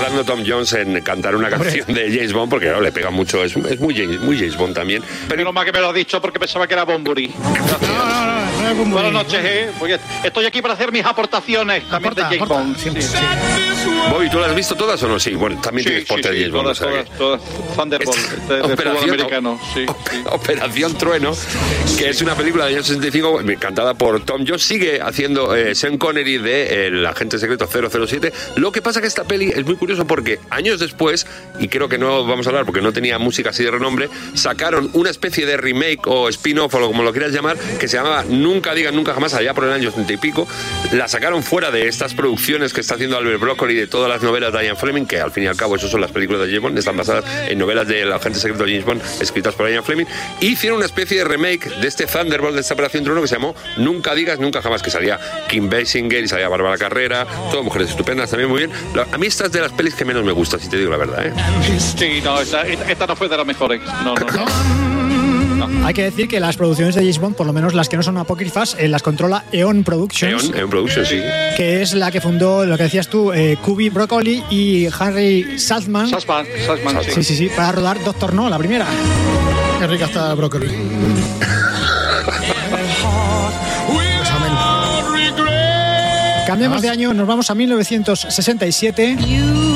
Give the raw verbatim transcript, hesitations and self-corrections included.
tardando Tom Jones en cantar una canción Hombre. de James Bond, porque claro, le pega mucho, es, es muy, James, muy James Bond también. Pero menos mal que me lo has dicho porque pensaba que era Bunbury. No, no, no, no es Bunbury. Buenas noches, ¿eh? Porque estoy aquí para hacer mis aportaciones también Aporta, de James aporta, Bond. siempre, Sí. sí. Bobby, ¿tú las has visto todas o no? Sí, bueno, también Sí, tienes sí, porte de sí, James Bond. todas, o sea todas, que... todas. Thunderbolt, de, de fútbol americano. Sí, sí. Operación Trueno, que es una película del año sesenta y cinco cantada por Tom Jones. Sigue haciendo eh, Sean Connery de El agente secreto cero cero siete. Lo que pasa que esta peli es muy curioso porque años después, y creo que no vamos a hablar porque no tenía música así de renombre, sacaron una especie de remake o spin-off o como lo quieras llamar, que se llamaba Nunca digas nunca jamás, allá por el año setenta y pico. La sacaron fuera de estas producciones que está haciendo Albert Broccoli de todas las novelas de Ian Fleming, que al fin y al cabo eso son las películas de James Bond, están basadas en novelas del agente secreto de James Bond escritas por Ian Fleming. Y hicieron una especie de remake de este Thunderbolt, de esta Operación Trueno, que se llamó Nunca digas nunca jamás, que salía Kim Basinger y salía Bárbara Carrera, todas mujeres estupendas, también muy bien. A mí esta es de las pelis que menos me gusta, si te digo la verdad, ¿eh? Sí, no, esta, esta no fue de las mejores. No, no, no. No. Hay que decir que las producciones de James Bond, por lo menos las que no son apócrifas, eh, las controla Eon Productions. Eon, Eon Productions, sí. Que es la que fundó, lo que decías tú, eh, Kubi Broccoli y Harry Saltzman. Saltzman, Saltzman, sí. Sí, sí, sí, para rodar Doctor No, la primera. Qué rica está Broccoli. Cambiamos de año, nos vamos a mil novecientos sesenta y siete.